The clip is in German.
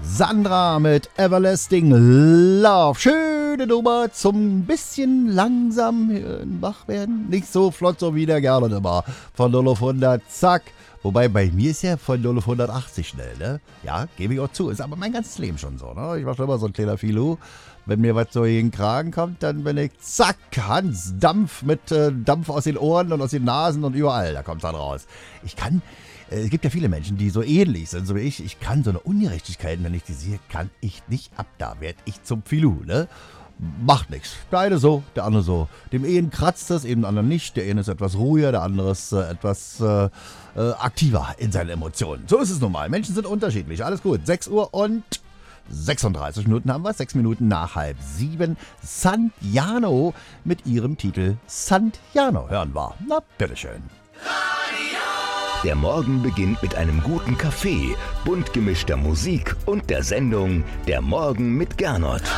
Sandra mit Everlasting Love. Schöne Nummer zum bisschen langsam wach werden. Nicht so flott, so wie der gerne immer. Von 0 auf 100, zack. Wobei bei mir ist ja von 0 auf 180 schnell, ne? Ja, gebe ich auch zu. Ist aber mein ganzes Leben schon so, ne? Ich war schon immer so ein kleiner Filou. Wenn mir was so in den Kragen kommt, dann bin ich zack, Hans Dampf mit Dampf aus den Ohren und aus den Nasen und überall. Da kommt dann raus. Es gibt ja viele Menschen, die so ähnlich sind, so wie ich. Ich kann so eine Ungerechtigkeit, wenn ich die sehe, kann ich nicht ab. Da werde ich zum Filou, ne? Macht nichts. Der eine so, der andere so. Dem einen kratzt es, eben dem anderen nicht. Der eine ist etwas ruhiger, der andere ist etwas aktiver in seinen Emotionen. So ist es nun mal. Menschen sind unterschiedlich. Alles gut. 6 Uhr und 36 Minuten haben wir. 6 Minuten nach 6:30. Sant'Jano mit ihrem Titel Sant'Jano hören wir. Na, bitteschön. Der Morgen beginnt mit einem guten Kaffee, bunt gemischter Musik und der Sendung Der Morgen mit Gernot.